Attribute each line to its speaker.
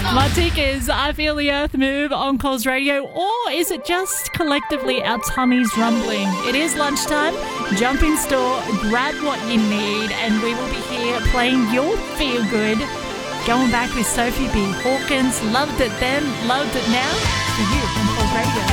Speaker 1: Martika's I Feel the Earth Move on Cause Radio, or is it just collectively our tummies rumbling? It is lunchtime. Jump in store, grab what you need, and we will be here playing your feel good. Going back with Sophie B. Hawkins. Loved it then, loved it now. For you on Cause Radio.